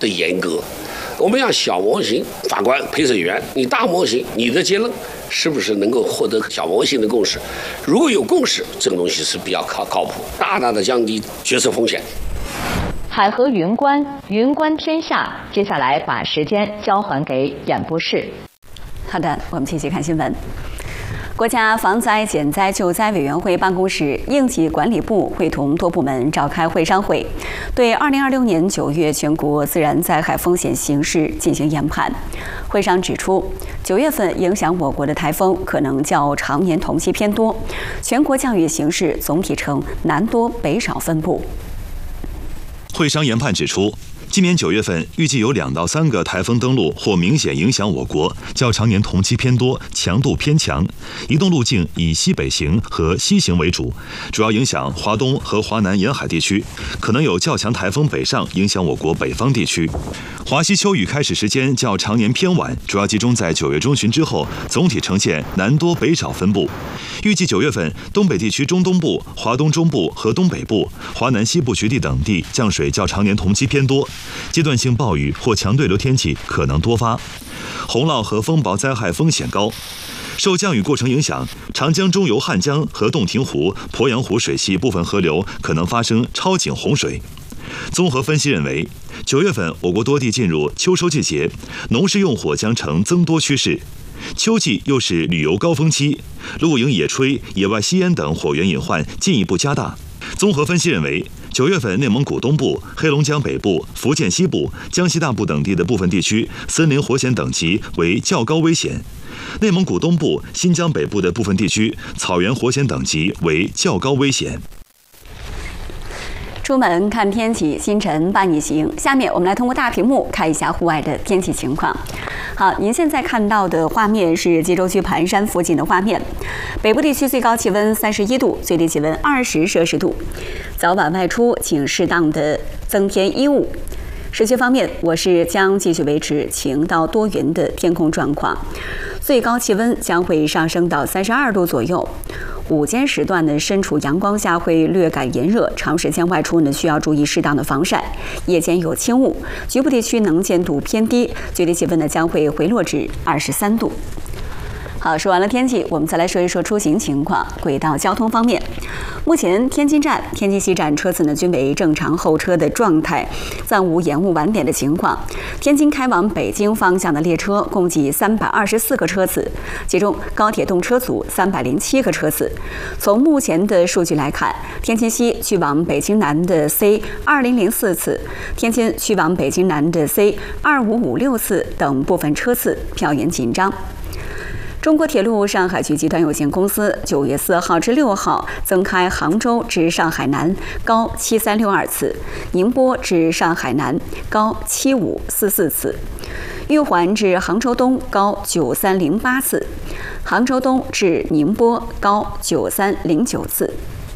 的严格。我们让小模型法官、陪审员，你大模型你的结论是不是能够获得小模型的共识？如果有共识，这个东西是比较靠谱，大大的降低决策风险。 海河云观，云观天下。接下来把时间交还给演播室。 好的，我们继续看新闻。国家防灾减灾救灾委员会办公室应急管理部会同多部门召开会商会，对2026年9月全国自然灾害风险形势进行研判。会商指出，9月份影响我国的台风可能较常年同期偏多，全国降雨形势总体呈南多北少分布。 会商研判指出，今年9月份预计有2到3个台风登陆或明显影响我国，较常年同期偏多，强度偏强，移动路径以西北行和西行为主，主要影响华东和华南沿海地区，可能有较强台风北上影响我国北方地区。华西秋雨开始时间较常年偏晚，主要集中在9月中旬之后，总体呈现南多北少分布。预计9月份东北地区中东部、华东中部和东北部、华南西部局地等地降水较常年同期偏多，阶段性暴雨或强对流天气可能多发，洪涝和风雹灾害风险高。受降雨过程影响，长江中游汉江和洞庭湖、鄱阳湖水系部分河流可能发生超警洪水。综合分析认为，9月份我国多地进入秋收季节，农事用火将呈增多趋势。秋季又是旅游高峰期，露营、野炊、野外吸烟等火源隐患进一步加大。综合分析认为，9月份内蒙古东部、黑龙江北部、福建西部、江西大部等地的部分地区森林火险等级为较高危险；内蒙古东部、新疆北部的部分地区草原火险等级为较高危险。 出门看天气，星辰伴你行。下面我们来通过大屏幕看一下户外的天气情况。好，您现在看到的画面是济州区盘山附近的画面。北部地区最高气温31度，最低气温20摄氏度。早晚外出请适当的增添衣物。时区方面，我市将继续维持晴到多云的天空状况，最高气温将会上升到32度左右。午间时段呢，身处阳光下会略感炎热，长时间外出呢需要注意适当的防晒。夜间有轻雾，局部地区能见度偏低，最低气温呢将会回落至23度。好，说完了天气，我们再来说一说出行情况。轨道交通方面，目前天津站、天津西站车次呢均为正常候车的状态，暂无延误晚点的情况。天津开往北京方向的列车共计324个车次，其中高铁动车组307个车次。从目前的数据来看，天津西去往北京南的 C2004 次，天津去往北京南的 C2556次等部分车次票源紧张。中国铁路上海局集团有限公司9月4号至6号增开杭州至上海南高7362次，宁波至上海南高7544次，玉环至杭州东高9308次，杭州东至宁波高9309次。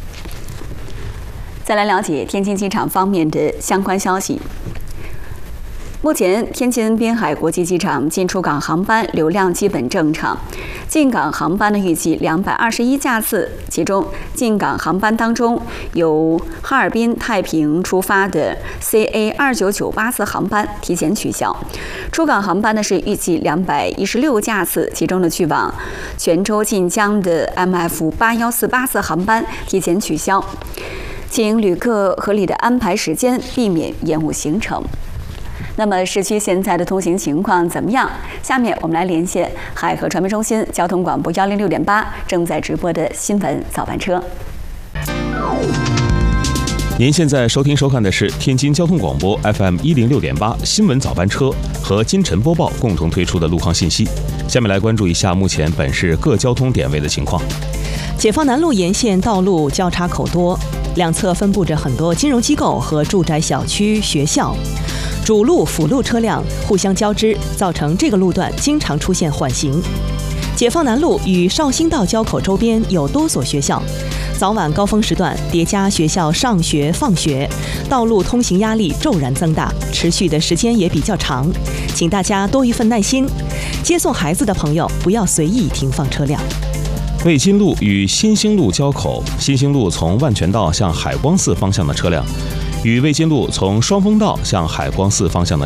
再来了解天津机场方面的相关消息。目前，天津滨海国际机场进出港航班流量基本正常，进港航班的预计221架次，其中进港航班当中有哈尔滨太平出发的 CA2998次航班提前取消，出港航班呢是预计216架次，其中的去往泉州晋江的 MF8148次航班提前取消，请旅客合理的安排时间，避免延误行程。那么市区现在的通行情况怎么样？下面我们来连线海河传媒中心交通广播106.8正在直播的新闻早班车。 您现在收听收看的是天津交通广播 FM 106.8新闻早班车和金晨播报共同推出的路况信息。下面来关注一下目前本市各交通点位的情况。 解放南路沿线道路交叉口多，两侧分布着很多金融机构和住宅小区、学校。主路、辅路车辆互相交织，造成这个路段经常出现缓行。解放南路与绍兴道交口周边有多所学校，早晚高峰时段叠加学校上学、放学，道路通行压力骤然增大，持续的时间也比较长，请大家多一份耐心。接送孩子的朋友不要随意停放车辆。 卫津路与新兴路交口，新兴路从万泉道向海光寺方向的车辆，与卫津路从双峰道向海光寺方向的